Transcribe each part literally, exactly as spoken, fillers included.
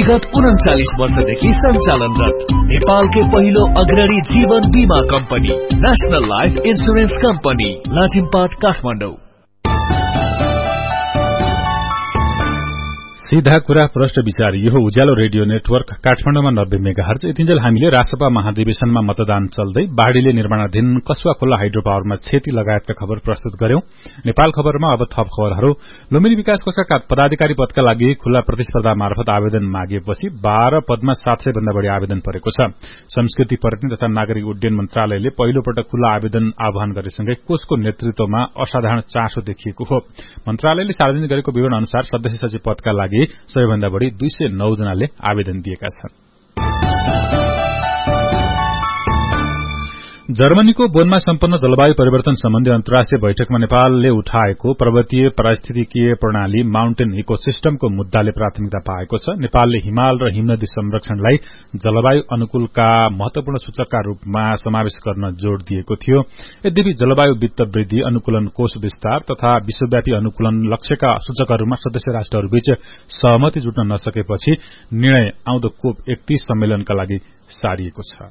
विगत उन्चालीस वर्षदेखि सञ्चालनरत नेपालकै पहिलो अग्रणी जीवन बीमा company national life insurance company Lazimpat Kathmandu. सीधा कुरा प्रश्न विचार यो उज्यालो रेडियो नेटवर्क काठमाडौँमा नब्बे मेगाहर्ज। यतिन्जेल हामीले राष्ट्रपा महाधिवेशनमा मतदान चल्दै बाढ़ीले निर्माणाधीन कसुवा खोला हाइड्रो पावरमा क्षति लगायतका खबर प्रस्तुत गर्यौं। नेपाल खबरमा अब थप खबरहरू। लुम्बिनी विकास कोषका पदाधिकारी पदका लागि खुल्ला प्रतिस्पर्धा मार्फत आवेदन मागिएपछि बाह्र पदमा सात सय भन्दा बढ़ी आवेदन परेको छ। संस्कृति पर्यटन तथा नागरिक उड्डयन मन्त्रालयले पहिलो पटक खुल्ला आवेदन आह्वान गरेसँगै कोषको नेतृत्वमा असाधारण चासो देखिएको हो। मन्त्रालयले सार्वजनिक गरेको विवरण अनुसार सदस्य सचिव पदका लागि सबैभन्दा बढ़ी दुई सय नौ जनाले आवेदन दिएका छन्। जर्मनीको बोनमा सम्पन्न जलवायु परिवर्तन सम्बन्धी अन्तर्राष्ट्रिय बैठकमा नेपालले उठाएको पर्वतीय पारिस्थितिकीय प्रणाली माउन्टेन इकोसिस्टमको मुद्दाले प्राथमिकता पाएको छ। नेपालले हिमाल र हिमनदी संरक्षणलाई जलवायु अनुकूलका महत्वपूर्ण सूचकका रूपमा समावेश गर्न जोड़ दिएको थियो। यद्यपि जलवायु वित्त वृद्धि अनुकूलन कोष विस्तार तथा विश्वव्यापी अनुकूलन लक्ष्यका सूचकहरूमा सदस्य राष्ट्रहरूबीच सहमति जुट्न नसकेपछि निर्णय आउँदो कोप एकतीस सम्मेलनका लागि सारिएको छ।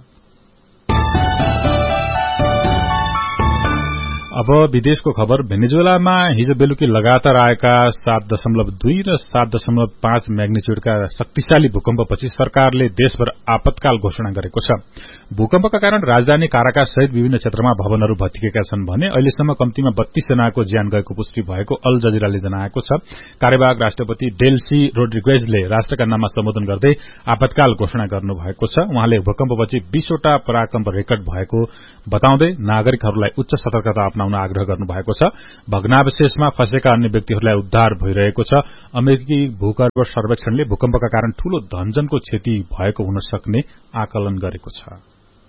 अब विदेशको खबर। भेनेजुएलामा हिजो बेलुकी लगातार आएका सात दशमलव दुई र सात दशमलव पाँच म्याग्निच्युडका शक्तिशाली भूकम्पपछि सरकारले देशभर आपतकाल घोषणा गरेको छ। भूकम्पका कारण राजधानी काराकास सहित विभिन्न क्षेत्रमा भवनहरू भत्किएका छन् भने अहिलेसम्म कम्तीमा बत्तीस जनाको ज्यान गएको पुष्टि भएको अल जजिराले जनाएको छ। कार्यवाहक राष्ट्रपति डेल्सी रोड्रिगेजले राष्ट्रका नाममा सम्बोधन गर्दै आपतकाल घोषणा गर्नुभएको छ। उहाँले भूकम्पपछि बीसवटा पराकम्प रेकर्ड भएको बताउँदै नागरिकहरूलाई उच्च सतर्कता अपनाउन आग्रह गर्नुभएको छ। भग्नावशेषमा फँसेका अन्य व्यक्तिहरूलाई उद्धार भइरहेको छ। अमेरिकी भूगर्भ सर्वेक्षणले भूकम्पका कारण ठूलो धनजनको क्षति भएको हुन सक्ने आकलन गरेको छ।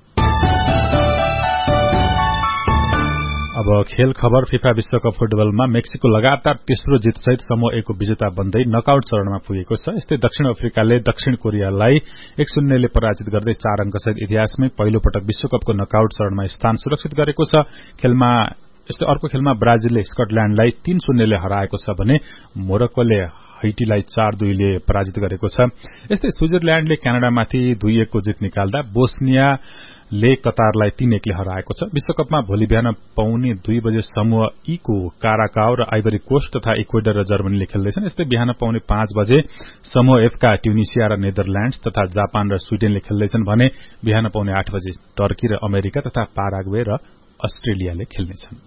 अब खेल खबर। फिफा विश्वकप फुटबलमा मेक्सिको लगातार तेस्रो जितसहित समूह ए को विजेता बन्दै नकआउट चरणमा पुगेको छ। यस्तै दक्षिण अफ्रिकाले दक्षिण कोरियालाई एक शून्यले पराजित गर्दै चार अंकसहित इतिहासमै पहिलो पटक विश्वकपको नकआउट चरणमा स्थान सुरक्षित गरेको छ। खेलमा यस्तै अर्को खेलमा ब्राजिलले स्कटल्याण्डलाई तीन शून्यले हराएको छ भने मोरक्कोले हैटीलाई चार दुईले पराजित गरेको छ। यस्तै स्विजरल्याण्डले क्यानाडामाथि दुई एक को जित निकाल्दा बोस्नियाले कतारलाई तीन एकले हराएको छ। विश्वकपमा भोलि बिहान पाउने दुई बजे समूह ई को काराकाओ र आइभरी कोस्ट तथा इक्वेडर र जर्मनीले खेल्दैछन्। यस्तै बिहान पाउने पाँच बजे समूह एफ का ट्युनिसिया र नेदरल्याण्ड्स तथा जापान र स्वीडेनले खेल्दैछन् भने बिहान पाउने आठ बजे टर्की र अमेरिका तथा पाराग्वे र अस्ट्रेलियाले खेल्नेछन्।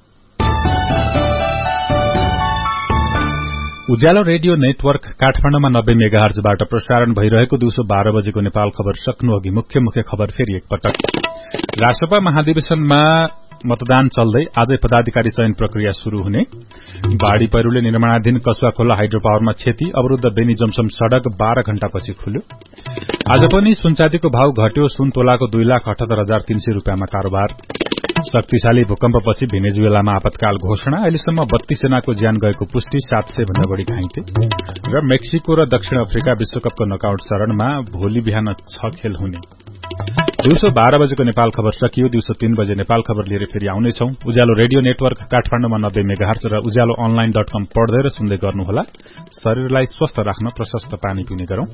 उज्यालो रेडियो नेटवर्क काठमाडौँमा नब्बे मेगाहर्जबाट प्रसारण भइरहेको दिउँसो बाह्र बजेको नेपाल खबर सक्नु अघि मुख्य मुख्य खबर फेरि एकपटक। राष्ट्रपा महाधिवेशनमा मतदान चल्दै आजै पदाधिकारी चयन प्रक्रिया शुरू हुने। बाढ़ी पहिरोले निर्माणाधीन कसुवा खोला हाइड्रो पावरमा क्षति। अवरुद्ध बेनी जमसम सड़क बाह्र घण्टापछि खुल्यो। आज पनि सुनचाँदीको भाव घट्यो। सुन तोलाको दुई लाख अठहत्तर हजार तीन सय रूपियाँमा कारोबार। शक्तिशाली भूकम्पपछि भेनेजुएलामा आपतकाल घोषणा। अहिलेसम्म बत्तीस जनाको ज्यान गएको पुष्टि। सात सय भन्दा बढ़ी घाइते। र मेक्सिको र दक्षिण अफ्रिका विश्वकपको नकआउट चरणमा भोलि बिहान छ खेल हुने। दिउँसो बाह्र बजेको नेपाल खबर सकियो। दिउँसो तीन बजे नेपाल खबर लिएर फेरि आउनेछौ। उज्यालो रेडियो नेटवर्क काठमाडौँमा नब्बे मेगाहर्ज र उज्यालो अनलाइन डट कम पढ्दै र सुन्दै गर्नुहोला। शरीरलाई स्वस्थ राख्न प्रशस्त पानी पिउने गरौं।